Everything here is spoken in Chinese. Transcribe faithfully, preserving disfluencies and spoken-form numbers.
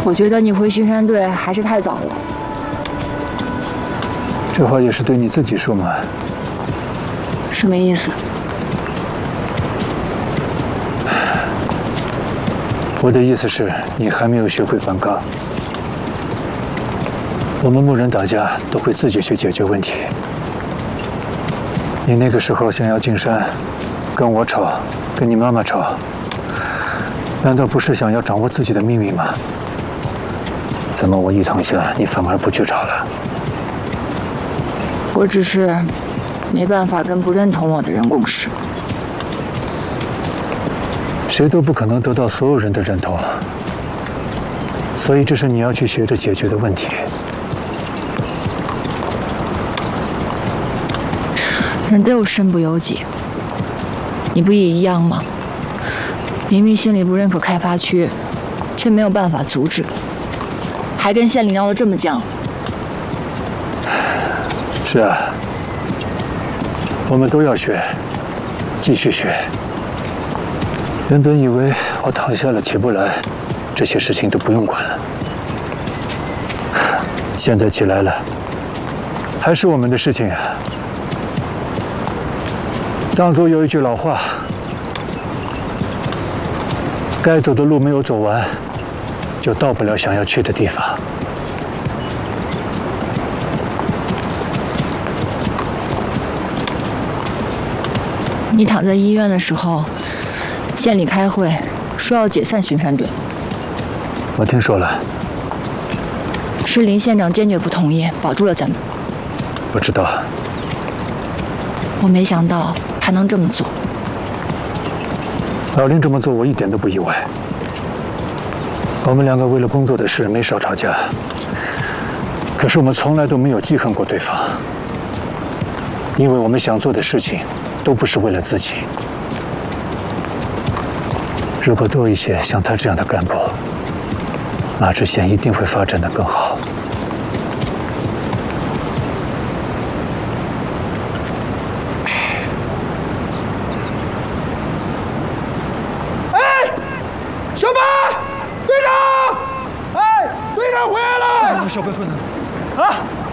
我觉得你回巡山队还是太早了。 这话也是对你自己说嘛？ 什么意思？ 我的意思是，你还没有学会反抗。我们牧人打架都会自己去解决问题。你那个时候想要进山，跟我吵，跟你妈妈吵，难道不是想要掌握自己的命运吗？怎么我一躺下，你反而不去吵了？ 我只是没办法跟不认同我的人共事。 谁都不可能得到所有人的认同，所以这是你要去学着解决的问题。 人都有身不由己，你不也一样吗？明明县里不认可开发区，却没有办法阻止，还跟县里闹得这么僵。 是啊，我们都要学，继续学。原本以为我躺下了起不来，这些事情都不用管了。现在起来了，还是我们的事情啊。藏族有一句老话：该走的路没有走完，就到不了想要去的地方。 你躺在医院的时候，县里开会说要解散巡山队。 我听说了。 是林县长坚决不同意，保住了咱们。 我知道。 我没想到他能这么做。 老林这么做，我一点都不意外。我们两个为了工作的事没少吵架，可是我们从来都没有记恨过对方，因为我们想做的事情都不是为了自己。如果多一些像他这样的干部，马知县一定会发展得更好。 哎，小白，队长！哎，队长回来了！ 小白回来了。 啊！